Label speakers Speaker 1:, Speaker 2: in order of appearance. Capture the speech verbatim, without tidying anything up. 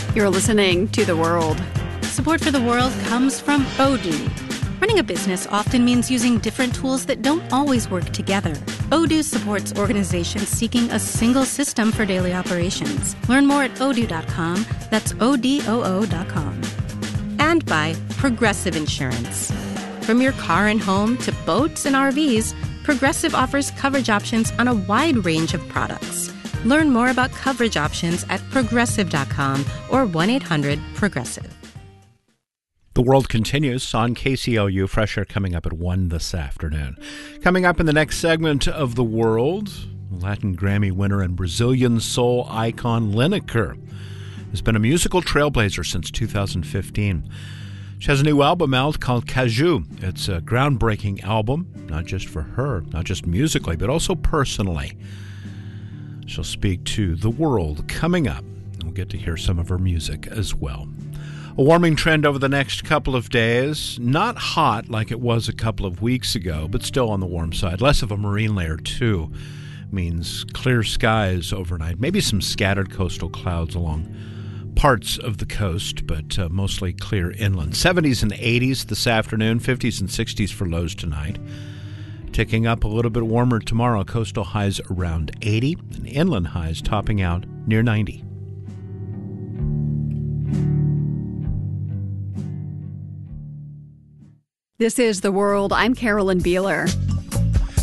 Speaker 1: You're listening to The World.
Speaker 2: Support for The World comes from Odoo. Running a business often means using different tools that don't always work together. Odoo supports organizations seeking a single system for daily operations. Learn more at odoo dot com. That's O D O O dot com. And by Progressive Insurance. From your car and home to boats and R Vs, Progressive offers coverage options on a wide range of products. Learn more about coverage options at progressive dot com or one eight hundred progressive.
Speaker 3: The World continues on K C L U. Fresh Air coming up at one this afternoon. Coming up in the next segment of The World, Latin Grammy winner and Brazilian soul icon Lineker has been a musical trailblazer since two thousand fifteen. She has a new album out called Caju. It's a groundbreaking album, not just for her, not just musically, but also personally. She'll speak to The World coming up. We'll get to hear some of her music as well. A warming trend over the next couple of days. Not hot like it was a couple of weeks ago, but still on the warm side. Less of a marine layer, too. Means clear skies overnight. Maybe some scattered coastal clouds along parts of the coast, but uh, mostly clear inland. seventies and eighties this afternoon, fifties and sixties for lows tonight. Ticking up a little bit warmer tomorrow. Coastal highs around eighty, and inland highs topping out near ninety.
Speaker 1: This is The World. I'm Carolyn Beeler.